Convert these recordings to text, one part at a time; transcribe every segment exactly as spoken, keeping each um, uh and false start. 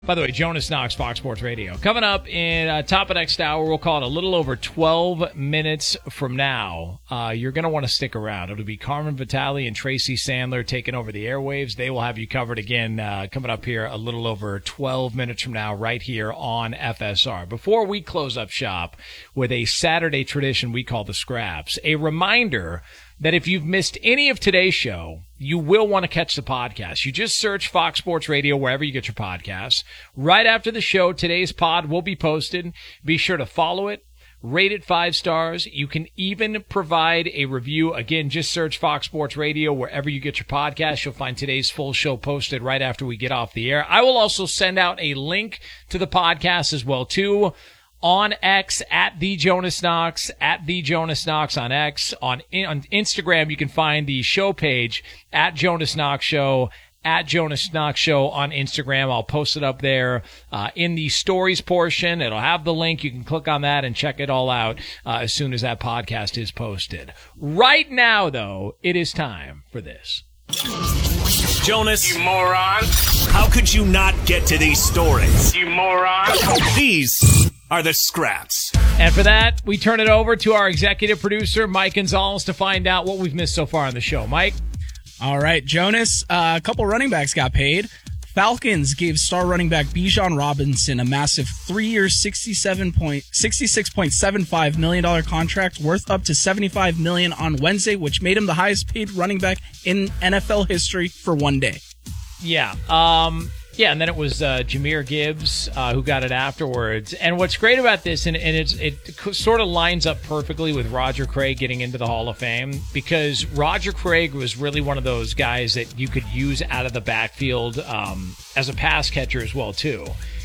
By the way, Jonas Knox, Fox Sports Radio. Coming up in uh, top of next hour, we'll call it a little over twelve minutes from now. Uh, you're going to want to stick around. It'll be Carmen Vitale and Tracy Sandler taking over the airwaves. They will have you covered again uh, coming up here a little over twelve minutes from now right here on F S R. Before we close up shop with a Saturday tradition we call the Scraps, a reminder that if you've missed any of today's show, you will want to catch the podcast. You just search Fox Sports Radio wherever you get your podcasts. Right after the show, today's pod will be posted. Be sure to follow it, rate it five stars. You can even provide a review. Again, just search Fox Sports Radio wherever you get your podcasts. You'll find today's full show posted right after we get off the air. I will also send out a link to the podcast as well, too. On X, at the Jonas Knox, at the Jonas Knox on X. On, on Instagram, you can find the show page at Jonas Knox Show, at Jonas Knox Show on Instagram. I'll post it up there uh, in the stories portion. It'll have the link. You can click on that and check it all out uh, as soon as that podcast is posted. Right now, though, it is time for this. Jonas, you moron. How could you not get to these stories? You moron. These are the Scraps. And for that, we turn it over to our executive producer, Mike Gonzalez, to find out what we've missed so far on the show. Mike? All right, Jonas, uh, a couple running backs got paid. Falcons gave star running back Bijan Robinson a massive three-year, sixty-seven point sixty-six point seven five million dollars contract worth up to seventy-five million dollars on Wednesday, which made him the highest-paid running back in N F L history for one day. Yeah, um... Yeah, and then it was uh, Jahmyr Gibbs uh, who got it afterwards. And what's great about this, and, and it's, it sort of lines up perfectly with Roger Craig getting into the Hall of Fame, because Roger Craig was really one of those guys that you could use out of the backfield um, as a pass catcher as well, too.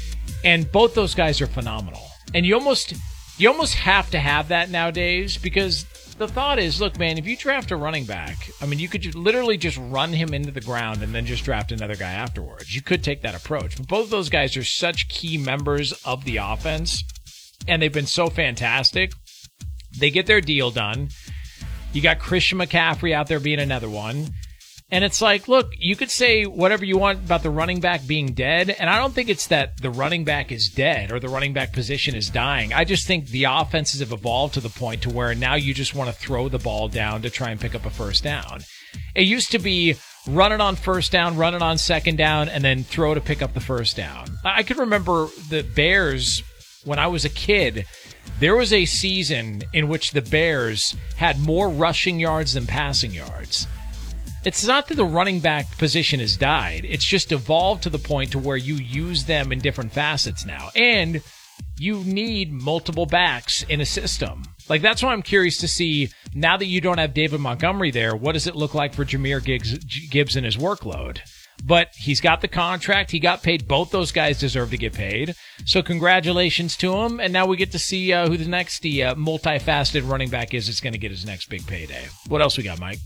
And both those guys are phenomenal. And you almost you almost have to have that nowadays, because the thought is, look, man, if you draft a running back, I mean, you could literally just run him into the ground and then just draft another guy afterwards. You could take that approach. But both of those guys are such key members of the offense, and they've been so fantastic. They get their deal done. You got Christian McCaffrey out there being another one. And it's like, look, you could say whatever you want about the running back being dead, and I don't think it's that the running back is dead or the running back position is dying. I just think the offenses have evolved to the point to where now you just want to throw the ball down to try and pick up a first down. It used to be run it on first down, run it on second down, and then throw to pick up the first down. I could remember the Bears when I was a kid. There was a season in which the Bears had more rushing yards than passing yards. It's not that the running back position has died. It's just evolved to the point to where you use them in different facets now. And you need multiple backs in a system. Like, that's why I'm curious to see, now that you don't have David Montgomery there, what does it look like for Jahmyr Gibbs, Gibbs and his workload? But he's got the contract. He got paid. Both those guys deserve to get paid. So congratulations to him. And now we get to see uh, who the next the, uh, multifaceted running back is that's going to get his next big payday. What else we got, Mike?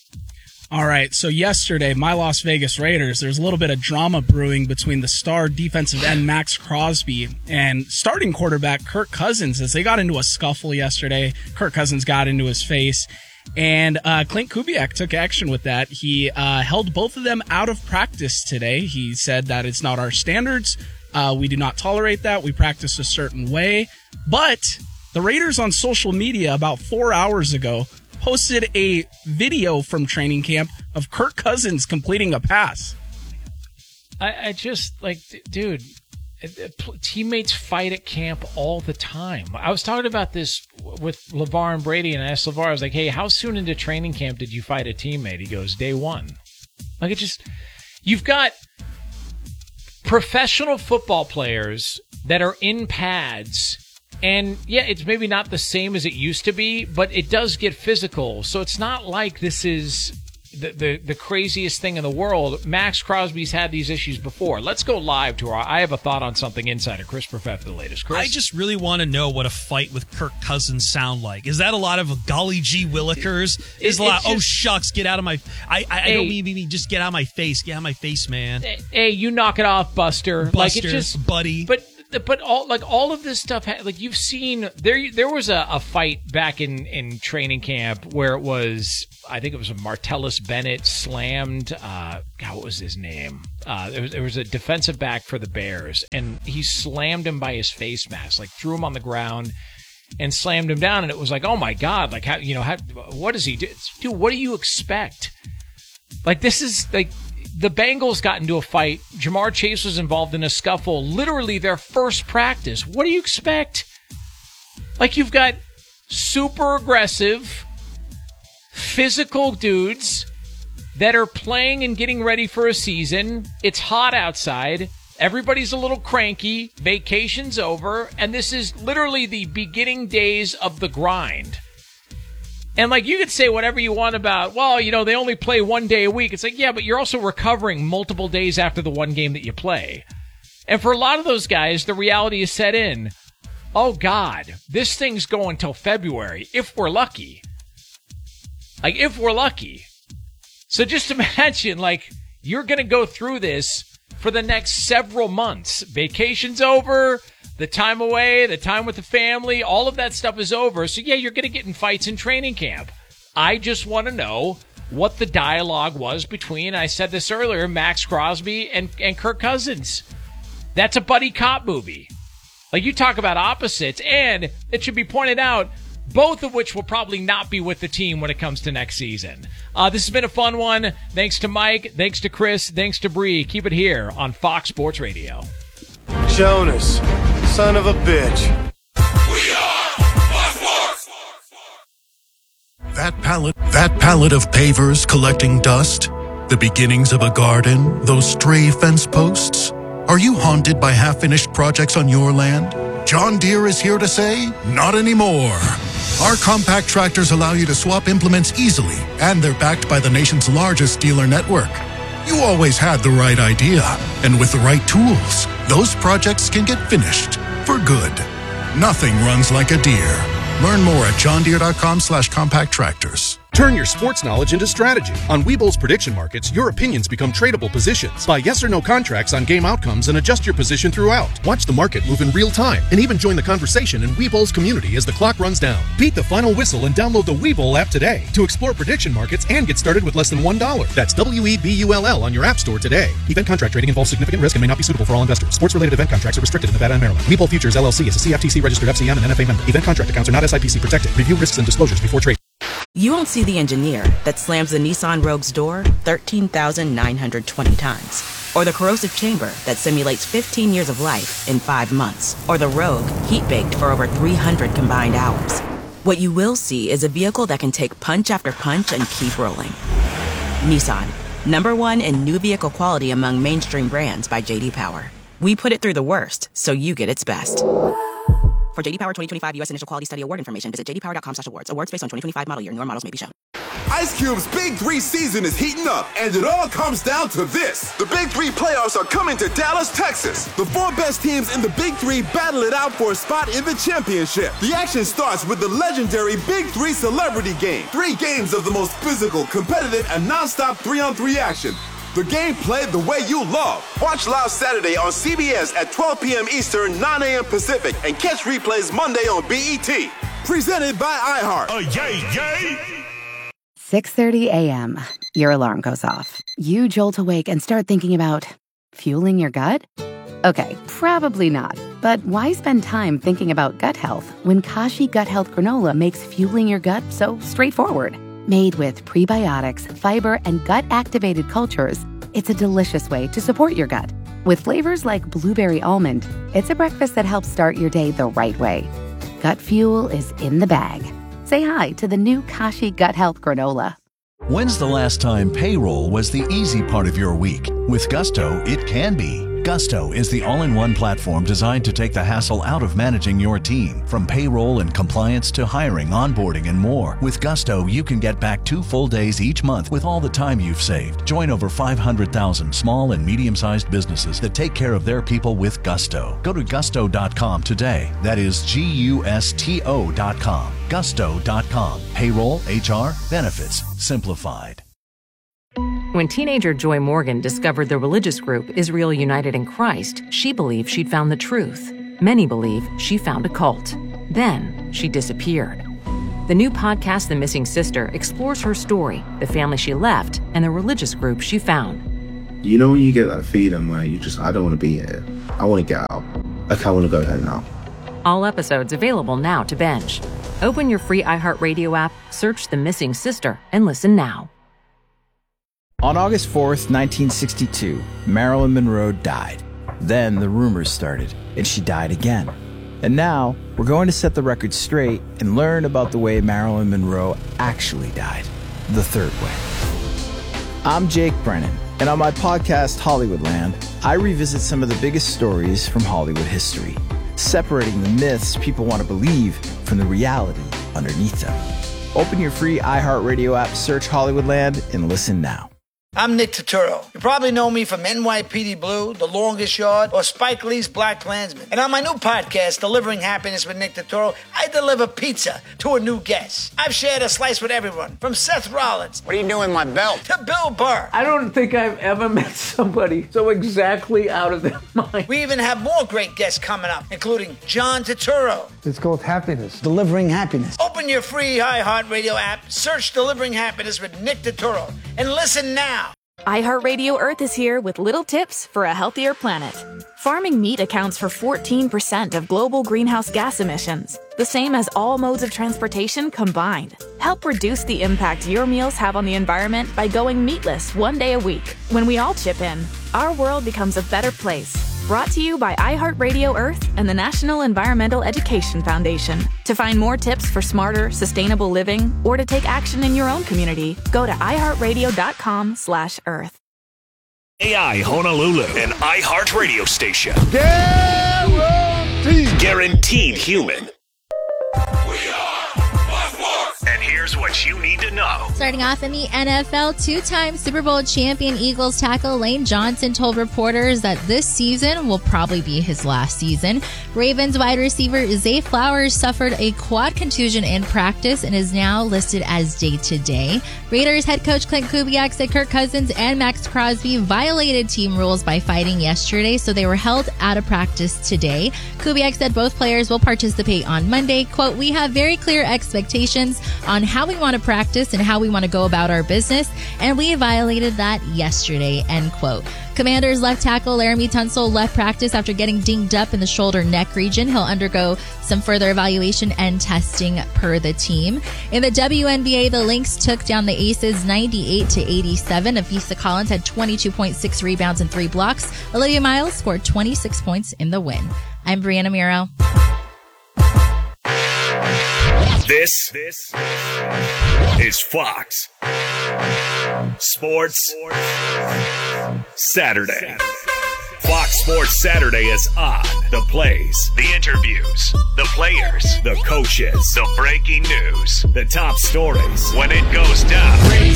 All right, so yesterday, my Las Vegas Raiders, there's a little bit of drama brewing between the star defensive end Max Crosby and starting quarterback Kirk Cousins as they got into a scuffle yesterday. Kirk Cousins got into his face, and uh, Clint Kubiak took action with that. He uh, held both of them out of practice today. He said that it's not our standards. Uh, we do not tolerate that. We practice a certain way. But the Raiders on social media about four hours ago posted a video from training camp of Kirk Cousins completing a pass. I, I just, like, dude, teammates fight at camp all the time. I was talking about this with LeVar and Brady, and I asked LeVar, I was like, hey, how soon into training camp did you fight a teammate? He goes, day one. Like, it just, you've got professional football players that are in pads. And, yeah, it's maybe not the same as it used to be, but it does get physical. So it's not like this is the, the, the craziest thing in the world. Max Crosby's had these issues before. Let's go live to our I Have a Thought on Something Insider. Chris Perfett for the latest. Chris? I just really want to know what a fight with Kirk Cousins sound like. Is that a lot of golly gee willikers? Is it, a lot, just, oh, shucks, get out of my... I, I, hey, I don't mean, mean just get out of my face. Get out of my face, man. Hey, you knock it off, Buster. Buster, like it just, buddy. But... but all like all of this stuff, like you've seen there. There was a, a fight back in, in training camp where it was, I think it was a Martellus Bennett slammed. Uh, God, what was his name? Uh, there was there was a defensive back for the Bears, and he slammed him by his face mask, like threw him on the ground and slammed him down. And it was like, oh my God, like how you know how what does he do? Dude, what do you expect? Like this is like. The Bengals got into a fight. Jamar Chase was involved in a scuffle. Literally their first practice. What do you expect? Like you've got super aggressive, physical dudes that are playing and getting ready for a season. It's hot outside. Everybody's a little cranky. Vacation's over. And this is literally the beginning days of the grind. And, like, you could say whatever you want about, well, you know, they only play one day a week. It's like, yeah, but you're also recovering multiple days after the one game that you play. And for a lot of those guys, the reality is set in. Oh, God, this thing's going till February, if we're lucky. Like, if we're lucky. So just imagine, like, you're going to go through this for the next several months. Vacation's over. The time away, the time with the family, all of that stuff is over. So, yeah, you're going to get in fights in training camp. I just want to know what the dialogue was between, I said this earlier, Max Crosby and, and Kirk Cousins. That's a buddy cop movie. Like, you talk about opposites, and it should be pointed out, both of which will probably not be with the team when it comes to next season. Uh, this has been a fun one. Thanks to Mike. Thanks to Chris. Thanks to Bree. Keep it here on Fox Sports Radio. Jonas, son of a bitch. We are Fox Sports. That pallet, that pallet of pavers collecting dust, the beginnings of a garden, those stray fence posts. Are you haunted by half-finished projects on your land? John Deere is here to say, not anymore. Our compact tractors allow you to swap implements easily, and they're backed by the nation's largest dealer network. You always had the right idea, and with the right tools, those projects can get finished for good. Nothing runs like a Deere. Learn more at johndeere.com slash compact tractors. Turn your sports knowledge into strategy. On Webull's prediction markets, your opinions become tradable positions. Buy yes or no contracts on game outcomes and adjust your position throughout. Watch the market move in real time and even join the conversation in Webull's community as the clock runs down. Beat the final whistle and download the Webull app today to explore prediction markets and get started with less than one dollar. That's W E B U L L on your app store today. Event contract trading involves significant risk and may not be suitable for all investors. Sports-related event contracts are restricted in Nevada and Maryland. Webull Futures, L L C is a C F T C-registered F C M and N F A member. Event contract accounts are not S I P C protected. Review risks and disclosures before trading. You won't see the engineer that slams the Nissan Rogue's door thirteen thousand nine hundred twenty times. Or the corrosive chamber that simulates fifteen years of life in five months. Or the Rogue heat-baked for over three hundred combined hours. What you will see is a vehicle that can take punch after punch and keep rolling. Nissan, number one in new vehicle quality among mainstream brands by J D Power. We put it through the worst, so you get its best. For J D Power twenty twenty-five U S Initial Quality Study Award information, visit j d power dot com slash awards. Awards based on twenty twenty-five model year. Newer models may be shown. Ice Cube's Big Three season is heating up, and it all comes down to this. The Big Three playoffs are coming to Dallas, Texas. The four best teams in the Big Three battle it out for a spot in the championship. The action starts with the legendary Big Three Celebrity Game. Three games of the most physical, competitive, and non-stop three-on-three action. The game played the way you love. Watch live Saturday on C B S at twelve p.m. Eastern, nine a.m. Pacific, and catch replays Monday on B E T. Presented by iHeart. Oh, yay, yay! six thirty a.m. Your alarm goes off. You jolt awake and start thinking about fueling your gut? Okay, probably not. But why spend time thinking about gut health when Kashi Gut Health Granola makes fueling your gut so straightforward? Made with prebiotics, fiber, and gut-activated cultures, it's a delicious way to support your gut. With flavors like blueberry almond, it's a breakfast that helps start your day the right way. Gut fuel is in the bag. Say hi to the new Kashi Gut Health Granola. When's the last time payroll was the easy part of your week? With Gusto, it can be. Gusto is the all-in-one platform designed to take the hassle out of managing your team. From payroll and compliance to hiring, onboarding, and more. With Gusto, you can get back two full days each month with all the time you've saved. Join over five hundred thousand small and medium-sized businesses that take care of their people with Gusto. Go to gusto dot com today. That is G U S T O dot com. gusto dot com. Payroll, H R, benefits, simplified. When teenager Joy Morgan discovered the religious group Israel United in Christ, she believed she'd found the truth. Many believe she found a cult. Then she disappeared. The new podcast, The Missing Sister, explores her story, the family she left, and the religious group she found. You know when you get that feeling where you just, I don't want to be here. I want to get out. Like, I want to go there now. All episodes available now to binge. Open your free iHeartRadio app, search The Missing Sister, and listen now. On August fourth, nineteen sixty-two, Marilyn Monroe died. Then the rumors started, and she died again. And now, we're going to set the record straight and learn about the way Marilyn Monroe actually died. The third way. I'm Jake Brennan, and on my podcast, Hollywoodland, I revisit some of the biggest stories from Hollywood history, separating the myths people want to believe from the reality underneath them. Open your free iHeartRadio app, search Hollywoodland, and listen now. I'm Nick Turturro. You probably know me from N Y P D Blue, The Longest Yard, or Spike Lee's Black Klansman. And on my new podcast, Delivering Happiness with Nick Turturro, I deliver pizza to a new guest. I've shared a slice with everyone, from Seth Rollins. What are you doing with my belt? To Bill Burr. I don't think I've ever met somebody so exactly out of their mind. We even have more great guests coming up, including John Turturro. It's called Happiness. Delivering Happiness. Open your free iHeartRadio app, search Delivering Happiness with Nick Turturro, and listen now. iHeartRadio Earth is here with little tips for a healthier planet. Farming meat accounts for fourteen percent of global greenhouse gas emissions, the same as all modes of transportation combined. Help reduce the impact your meals have on the environment by going meatless one day a week. When we all chip in, our world becomes a better place. Brought to you by iHeartRadio Earth and the National Environmental Education Foundation. To find more tips for smarter, sustainable living, or to take action in your own community, go to iHeartRadio.com slash Earth. A I Honolulu, an iHeart radio station. Guaranteed. Guaranteed human. And here's what you need to know. Starting off in the N F L, two-time Super Bowl champion Eagles tackle Lane Johnson told reporters that this season will probably be his last season. Ravens wide receiver Zay Flowers suffered a quad contusion in practice and is now listed as day-to-day. Raiders head coach Clint Kubiak said Kirk Cousins and Max Crosby violated team rules by fighting yesterday, so they were held out of practice today. Kubiak said both players will participate on Monday. Quote, "We have very clear expectations on how we want to practice and how we want to go about our business, and we violated that yesterday," end quote. Commanders left tackle Laramie Tunsil left practice after getting dinged up in the shoulder neck region. He'll undergo some further evaluation and testing per the team. In the W N B A, the Lynx took down the Aces ninety-eight to eighty-seven. Avisa Collins had twenty-two point six rebounds and three blocks. Olivia Miles scored twenty-six points in the win. I'm Brianna Miro. This, this is Fox Sports Saturday. Fox Sports Saturday is on. The plays, the interviews, the players, the coaches, the breaking news, the top stories. When it goes down,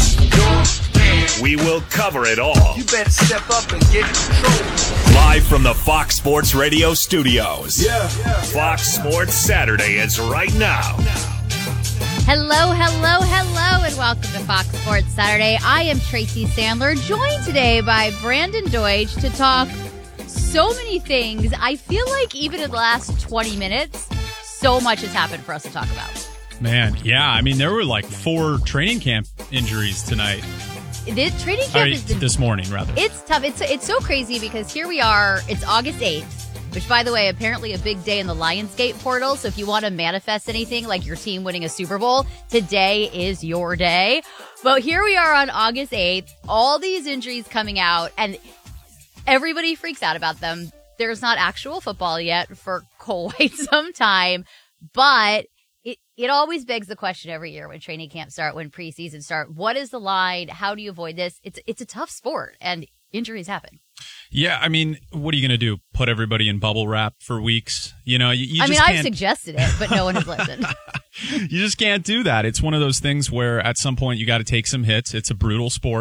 we will cover it all. You better step up and get in control. Live from the Fox Sports Radio studios. Yeah, yeah. Fox Sports Saturday is right now. Hello, hello, hello, and welcome to Fox Sports Saturday. I am Tracy Sandler, joined today by Brandon Deutsch to talk so many things. I feel like even in the last twenty minutes, so much has happened for us to talk about. Man, yeah. I mean, there were like four training camp injuries tonight. The training camp I mean, has been, this morning, rather. It's tough. It's it's so crazy because here we are. It's August eighth. Which, by the way, apparently a big day in the Lionsgate portal. So if you want to manifest anything like your team winning a Super Bowl, today is your day. But here we are on August eighth, all these injuries coming out, and everybody freaks out about them. There's not actual football yet for quite some time, but it, it always begs the question every year when training camps start, when preseason start, what is the line? How do you avoid this? It's, it's a tough sport, and injuries happen. Yeah, I mean, what are you going to do? Put everybody in bubble wrap for weeks? You know, you, you I just mean, can't... I've suggested it, but no one has listened. You just can't do that. It's one of those things where at some point you got to take some hits. It's a brutal sport.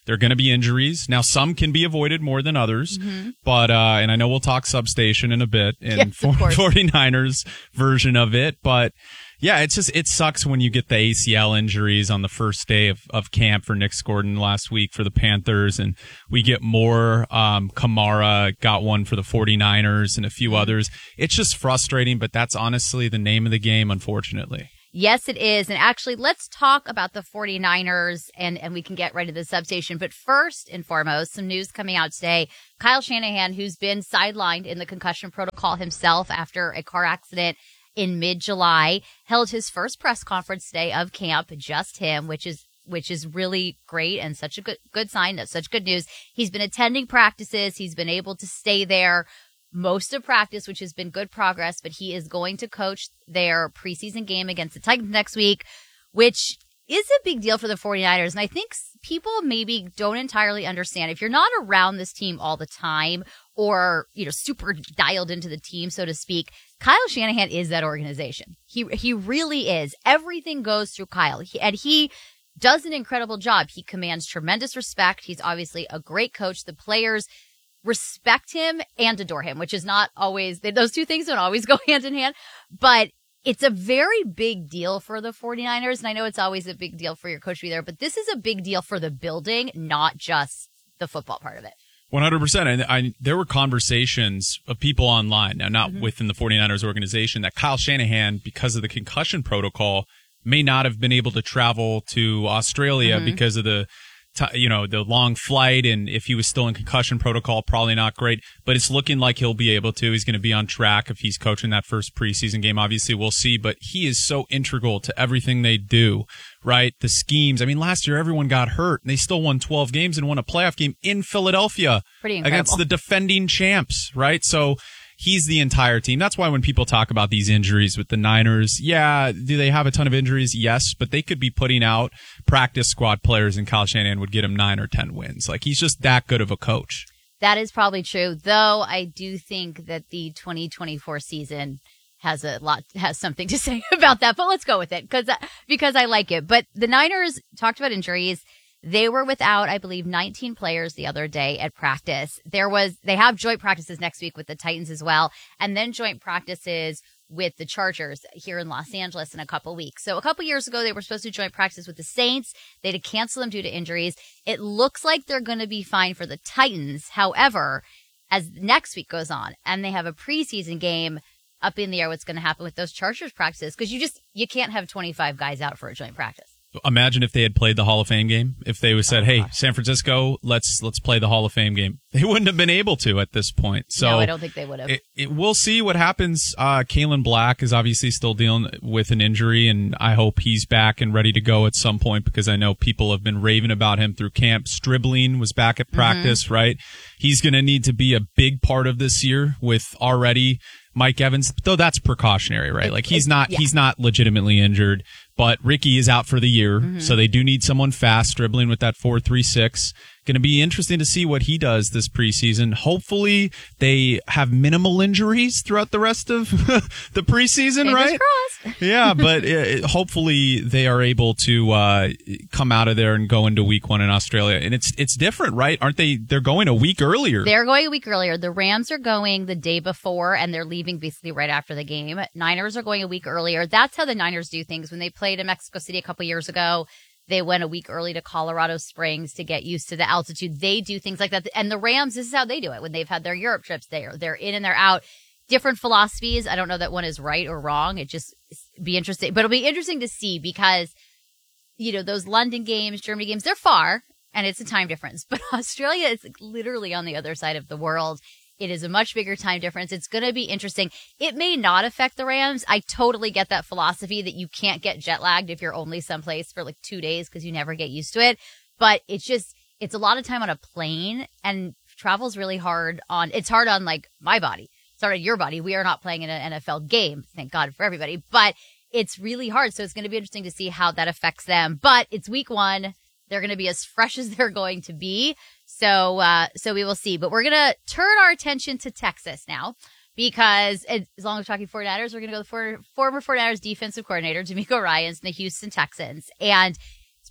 There are going to be injuries. Now, some can be avoided more than others, Mhm. but, uh, and I know we'll talk substation in a bit in Yes, of course. 49ers version of it, but yeah, it's just, it sucks when you get the A C L injuries on the first day of, of camp for Nick Gordon last week for the Panthers, and we get more. Um, Kamara got one for the 49ers and a few others. It's just frustrating, but that's honestly the name of the game, unfortunately. Yes, it is. And actually, let's talk about the 49ers and, and we can get right to the substation. But first and foremost, some news coming out today. Kyle Shanahan, who's been sidelined in the concussion protocol himself after a car accident in mid-July, held his first press conference today of camp, just him, which is which is really great and such a good good sign. That's such good news. He's been attending practices. He's been able to stay there most of practice, which has been good progress, but he is going to coach their preseason game against the Titans next week, which is a big deal for the 49ers. And I think people maybe don't entirely understand. If you're not around this team all the time or, you know, super dialed into the team, so to speak, Kyle Shanahan is that organization. He he really is. Everything goes through Kyle. He, and he does an incredible job. He commands tremendous respect. He's obviously a great coach. The players respect him and adore him, which is not always, those two things don't always go hand in hand, but it's a very big deal for the 49ers. And I know it's always a big deal for your coach to be there, but this is a big deal for the building, not just the football part of it. one hundred percent. And I, there were conversations of people online, now not Mhm. within the 49ers organization, that Kyle Shanahan, because of the concussion protocol, may not have been able to travel to Australia Mhm. because of the, t- you know, the long flight. And if he was still in concussion protocol, probably not great. But it's looking like he'll be able to. He's going to be on track if he's coaching that first preseason game. Obviously, we'll see. But he is so integral to everything they do, right? The schemes. I mean, last year everyone got hurt, and they still won twelve games and won a playoff game in Philadelphia Pretty incredible. against the defending champs, right? So he's the entire team. That's why when people talk about these injuries with the Niners, yeah, do they have a ton of injuries? Yes, but they could be putting out practice squad players, and Kyle Shanahan would get him nine or ten wins. Like, he's just that good of a coach. That is probably true, though I do think that the twenty twenty-four season has a lot, has something to say about that, but let's go with it because, because I like it. But the Niners talked about injuries. They were without, I believe, nineteen players the other day at practice. There was, they have joint practices next week with the Titans as well, and then joint practices with the Chargers here in Los Angeles in a couple weeks. So a couple years ago, they were supposed to joint practice with the Saints. They had to cancel them due to injuries. It looks like they're going to be fine for the Titans. However, as next week goes on and they have a preseason game, up in the air what's going to happen with those Chargers practices, because you just, you can't have twenty-five guys out for a joint practice. Imagine if they had played the Hall of Fame game. If they would said, Oh, "Hey, gosh. San Francisco, let's let's play the Hall of Fame game," they wouldn't have been able to at this point. So No, I don't think they would have. It, it, we'll see what happens. Uh, Kalen Black is obviously still dealing with an injury, and I hope he's back and ready to go at some point, because I know people have been raving about him through camp. Stribling was back at practice, right? He's going to need to be a big part of this year with already Mike Evans, though that's precautionary, right? Like, he's not yeah. he's not legitimately injured, but Ricky is out for the year, Mhm. so they do need someone fast, dribbling with that four three six. Going to be interesting to see what he does this preseason. Hopefully, they have minimal injuries throughout the rest of the preseason, Fingers right? crossed. Yeah, but it, hopefully they are able to uh, come out of there and go into week one in Australia. And it's it's different, right? Aren't they? They're going a week earlier. They're going a week earlier. The Rams are going the day before, and they're leaving basically right after the game. Niners are going a week earlier. That's how the Niners do things. When they played in Mexico City a couple years ago, they went a week early to Colorado Springs to get used to the altitude. They do things like that. And the Rams, this is how they do it. When they've had their Europe trips, they're, they're in and they're out. Different philosophies. I don't know that one is right or wrong. It just be interesting. But it'll be interesting to see because, you know, those London games, Germany games, they're far and it's a time difference. But Australia is like literally on the other side of the world. It is a much bigger time difference. It's going to be interesting. It may not affect the Rams. I totally get that philosophy that you can't get jet lagged if you're only someplace for like two days because you never get used to it. But it's just, it's a lot of time on a plane, and travel's really hard on, it's hard on like my body. It's hard on your body. We are not playing in an N F L game. Thank God for everybody. But it's really hard. So it's going to be interesting to see how that affects them. But it's week one. They're going to be as fresh as they're going to be. So, uh, so we will see. But we're going to turn our attention to Texas now because as long as we're talking 49ers, we're going to go to the for, former 49ers defensive coordinator, D'Amico Ryans, and the Houston Texans. And it's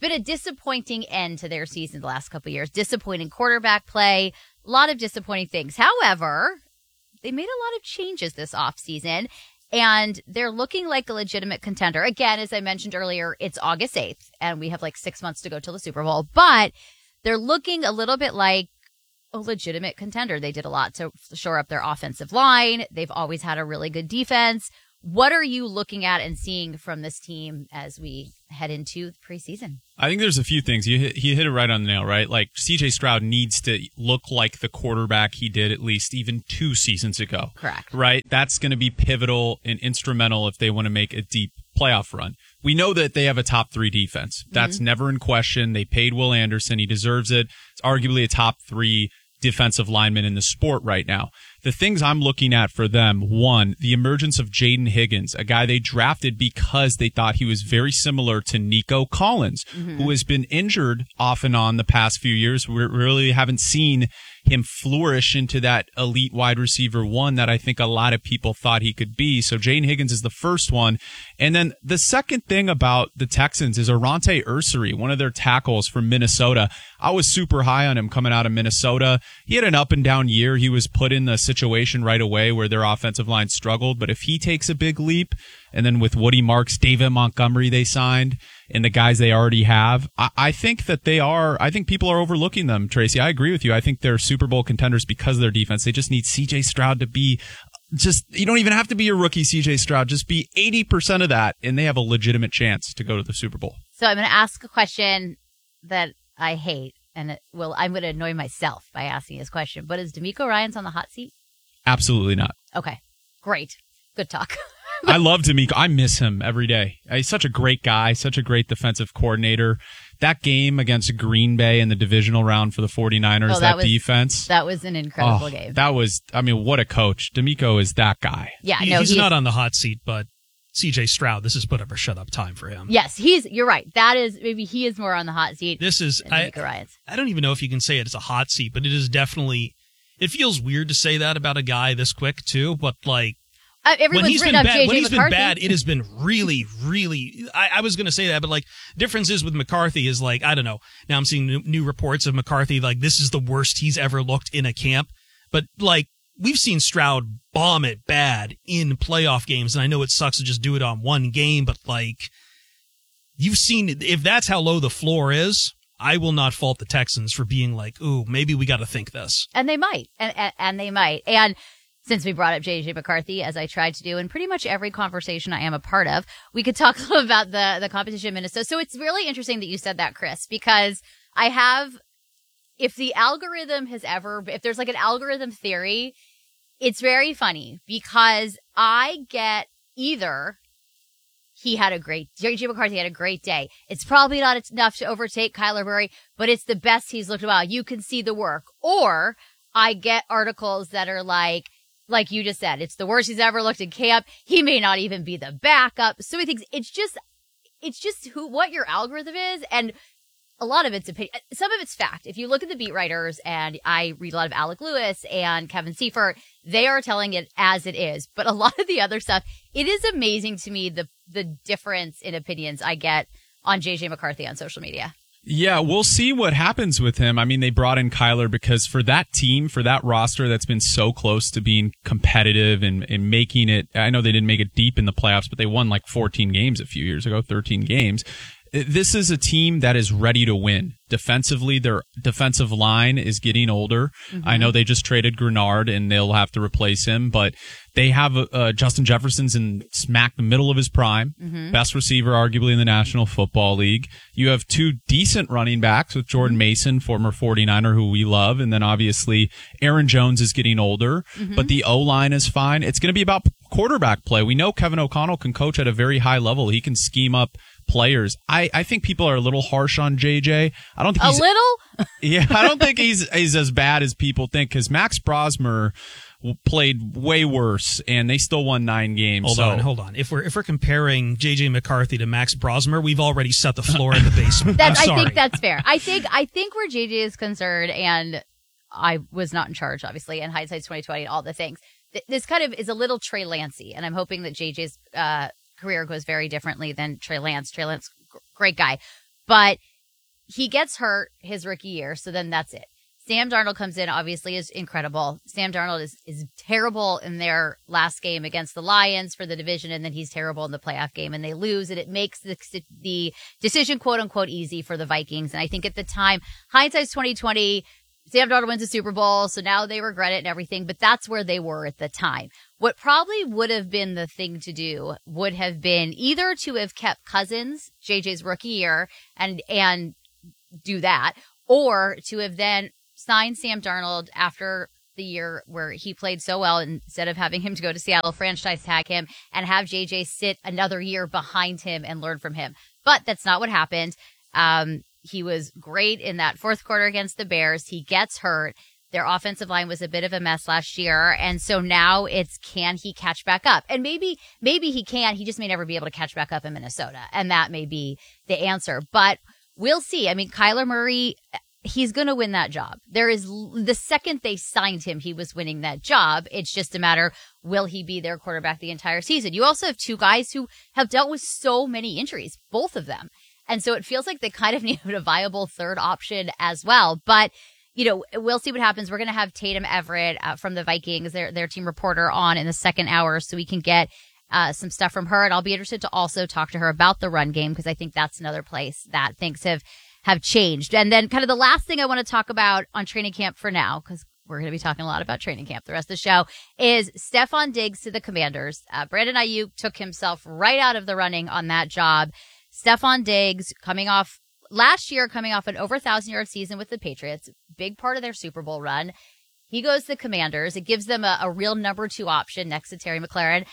been a disappointing end to their season the last couple of years. Disappointing quarterback play, a lot of disappointing things. However, they made a lot of changes this offseason, and they're looking like a legitimate contender. Again, as I mentioned earlier, it's August eighth, and we have like six months to go till the Super Bowl, but they're looking a little bit like a legitimate contender. They did a lot to shore up their offensive line. They've always had a really good defense. What are you looking at and seeing from this team as we head into preseason? I think there's a few things. You hit, you hit it right on the nail, right? Like C J Stroud needs to look like the quarterback he did at least even two seasons ago. Correct. Right? That's going to be pivotal and instrumental if they want to make a deep playoff run. We know that they have a top three defense. That's mm-hmm. never in question. They paid Will Anderson. He deserves it. It's arguably a top three defensive lineman in the sport right now. The things I'm looking at for them, one, the emergence of Jaden Higgins, a guy they drafted because they thought he was very similar to Nico Collins, mm-hmm. who has been injured off and on the past few years. We really haven't seen him flourish into that elite wide receiver one that I think a lot of people thought he could be. So Jaden Higgins is the first one. And then the second thing about the Texans is Arante Ursary, one of their tackles from Minnesota. I was super high on him coming out of Minnesota. He had an up and down year. He was put in the situation right away where their offensive line struggled. But if he takes a big leap, and then with Woody Marks, David Montgomery they signed, and the guys they already have, I, I think that they are, I think people are overlooking them, Tracy. I agree with you. I think they're Super Bowl contenders because of their defense. They just need C J Stroud to be just, you don't even have to be a rookie C J Stroud. Just be eighty percent of that, and they have a legitimate chance to go to the Super Bowl. So I'm going to ask a question that I hate, and it will, I'm going to annoy myself by asking this question, but is DeMeco Ryans on the hot seat? Absolutely not. Okay, great. Good talk. I love DeMeco. I miss him every day. He's such a great guy, such a great defensive coordinator. That game against Green Bay in the divisional round for the 49ers, oh, that, that was, defense. That was an incredible oh, game. That was, I mean, what a coach. DeMeco is that guy. Yeah, he, no, he's, he's not on the hot seat, but C J Stroud, this is put up or shut up time for him. Yes, he's, you're right. That is, maybe he is more on the hot seat. This is, I, I don't even know if you can say it as a hot seat, but it is definitely, it feels weird to say that about a guy this quick too, but like, Uh, everyone's when he's written been up bad, J J when he's McCarthy. been bad, it has been really, really. I, I was going to say that, but like differences with McCarthy is like I don't know. Now I'm seeing new, new reports of McCarthy like this is the worst he's ever looked in a camp. But like we've seen Stroud bomb it bad in playoff games, and I know it sucks to just do it on one game, but like you've seen if that's how low the floor is. I will not fault the Texans for being like, ooh, maybe we got to think this. And they might, and, and and they might, and. Since we brought up J J McCarthy, as I tried to do in pretty much every conversation I am a part of, we could talk a little about the, the competition in Minnesota. So it's really interesting that you said that, Chris, because I have, if the algorithm has ever, if there's like an algorithm theory, it's very funny because I get either he had a great, J J McCarthy had a great day. It's probably not enough to overtake Kyler Murray, but it's the best he's looked a while. You can see the work. Or I get articles that are like, like you just said, it's the worst he's ever looked in camp. He may not even be the backup. So he thinks it's just, it's just who, what your algorithm is. And a lot of it's opinion. Some of it's fact. If you look at the beat writers, and I read a lot of Alec Lewis and Kevin Seifert, they are telling it as it is. But a lot of the other stuff, it is amazing to me the, the difference in opinions I get on J J McCarthy on social media. Yeah, we'll see what happens with him. I mean, they brought in Kyler because for that team, for that roster that's been so close to being competitive and, and making it, I know they didn't make it deep in the playoffs, but they won like fourteen games a few years ago, thirteen games. This is a team that is ready to win. Defensively, their defensive line is getting older. Mm-hmm. I know they just traded Grenard and they'll have to replace him, but they have uh, Justin Jefferson's in smack the middle of his prime. Mm-hmm. Best receiver, arguably, in the National Football League. You have two decent running backs with Jordan Mason, former 49er, who we love. And then obviously Aaron Jones is getting older, mm-hmm. but the O-line is fine. It's going to be about quarterback play. We know Kevin O'Connell can coach at a very high level. He can scheme up players. I, I think people are a little harsh on J J. I don't think he's a little. Yeah, I don't think he's he's as bad as people think because Max Brosmer played way worse and they still won nine games. Hold so. on, hold on. If we're if we're comparing J J McCarthy to Max Brosmer, we've already set the floor in the basement. That's, I'm sorry. I think that's fair. I think I think where J J is concerned, and I was not in charge, obviously, and hindsight's twenty twenty and all the things. This kind of is a little Trey Lancey, and I'm hoping that J J's uh, career goes very differently than Trey Lance. Trey Lance, great guy. But he gets hurt his rookie year, so then that's it. Sam Darnold comes in, obviously is incredible. Sam Darnold is, is terrible in their last game against the Lions for the division, and then he's terrible in the playoff game, and they lose, and it makes the, the decision, quote unquote, easy for the Vikings. And I think at the time, hindsight's twenty twenty, Sam Darnold wins a Super Bowl, so now they regret it and everything, but that's where they were at the time. What probably would have been the thing to do would have been either to have kept Cousins, J J's rookie year, and and do that, or to have then signed Sam Darnold after the year where he played so well, instead of having him to go to Seattle, franchise tag him, and have J J sit another year behind him and learn from him. But that's not what happened. Um, he was great in that fourth quarter against the Bears. He gets hurt. Their offensive line was a bit of a mess last year. And so now it's, can he catch back up? And maybe, maybe he can. He just may never be able to catch back up in Minnesota. And that may be the answer. But we'll see. I mean, Kyler Murray, he's going to win that job. There is, the second they signed him, he was winning that job. It's just a matter, will he be their quarterback the entire season? You also have two guys who have dealt with so many injuries, both of them. And so it feels like they kind of needed a viable third option as well. But, you know, we'll see what happens. We're going to have Tatum Everett uh, from the Vikings, their, their team reporter, on in the second hour, so we can get uh, some stuff from her. And I'll be interested to also talk to her about the run game, because I think that's another place that things have have changed. And then kind of the last thing I want to talk about on training camp for now, because we're going to be talking a lot about training camp the rest of the show, is Stefon Diggs to the Commanders. Uh, Brandon Ayuk took himself right out of the running on that job. Stefon Diggs coming off last year, coming off an over one thousand yard season with the Patriots, big part of their Super Bowl run. He goes to the Commanders. It gives them a, a real number two option next to Terry McLaurin.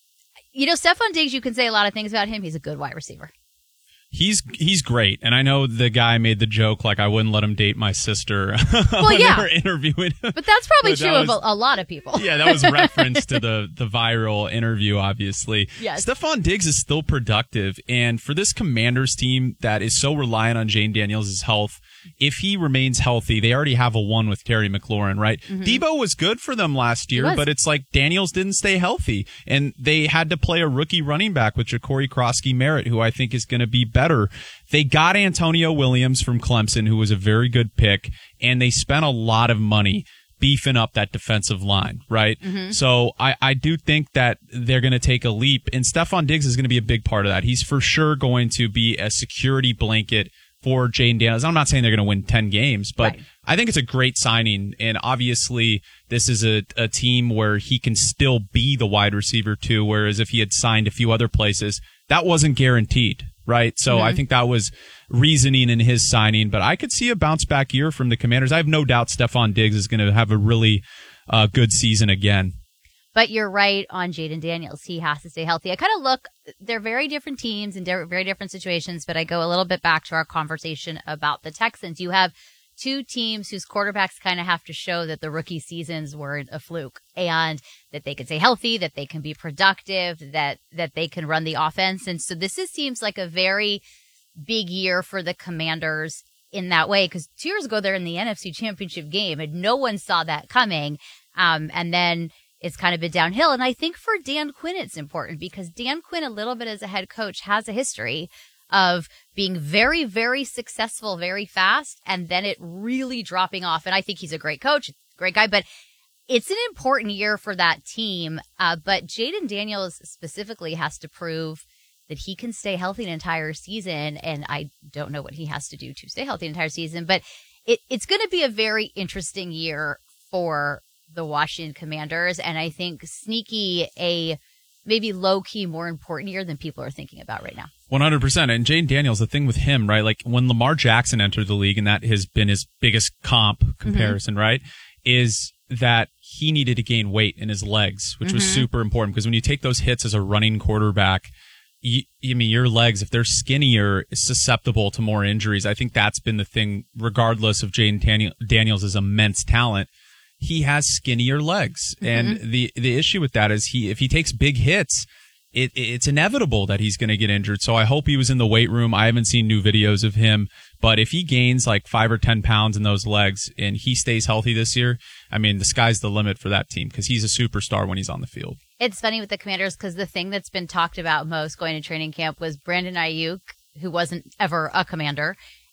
You know, Stefon Diggs, you can say a lot of things about him. He's a good wide receiver. He's he's great, and I know the guy made the joke like I wouldn't let him date my sister. Well, when yeah, they were interviewing him. But that's probably But true that was, of a, a lot of people. Yeah, that was reference to the the viral interview. Obviously, yes. Stefon Diggs is still productive, and for this Commanders team that is so reliant on Jane Daniels' health, if he remains healthy, they already have a one with Terry McLaurin, right? Mm-hmm. Debo was good for them last year, was. but it's like Daniels didn't stay healthy, and they had to play a rookie running back with Ja'Cory Krosky-Merritt, who I think is going to be better. They got Antonio Williams from Clemson, who was a very good pick, and they spent a lot of money beefing up that defensive line, right? Mhm. So I, I do think that they're going to take a leap, and Stefon Diggs is going to be a big part of that. He's for sure going to be a security blanket for Jane Daniels. I'm not saying they're going to win ten games, but Right. I think it's a great signing, and obviously this is a, a team where he can still be the wide receiver too, whereas if he had signed a few other places, that wasn't guaranteed, right? So Mhm. I think that was reasoning in his signing, but I could see a bounce back year from the Commanders. I have no doubt Stefon Diggs is going to have a really uh, good season again. But you're right on Jaden Daniels. He has to stay healthy. I kind of look, they're very different teams and they're very different situations, but I go a little bit back to our conversation about the Texans. You have two teams whose quarterbacks kind of have to show that the rookie seasons weren't a fluke and that they can stay healthy, that they can be productive, that, that they can run the offense. And so this is, seems like a very big year for the Commanders in that way, because two years ago they're in the N F C Championship game and no one saw that coming. Um, and then it's kind of been downhill. And I think for Dan Quinn, it's important because Dan Quinn, a little bit as a head coach, has a history of being very, very successful very fast and then it really dropping off. And I think he's a great coach, great guy, but it's an important year for that team. Uh, but Jaden Daniels specifically has to prove that he can stay healthy an entire season. And I don't know what he has to do to stay healthy an entire season, but it, it's going to be a very interesting year for the Washington Commanders. And I think sneaky a maybe low key more important year than people are thinking about right now. one hundred percent. And Jane Daniels, the thing with him, right? Like when Lamar Jackson entered the league, and that has been his biggest comp comparison, mm-hmm. right? Is that he needed to gain weight in his legs, which mm-hmm. was super important because when you take those hits as a running quarterback, you, I mean, your legs, if they're skinnier, is susceptible to more injuries. I think that's been the thing, regardless of Jane Daniels' immense talent. He has skinnier legs. Mm-hmm. And the, the issue with that is he, if he takes big hits, it, it's inevitable that he's going to get injured. So I hope he was in the weight room. I haven't seen new videos of him, but if he gains like five or ten pounds in those legs and he stays healthy this year, I mean, the sky's the limit for that team because he's a superstar when he's on the field. It's funny with the Commanders because the thing that's been talked about most going to training camp was Brandon Ayuk, who wasn't ever a Commander,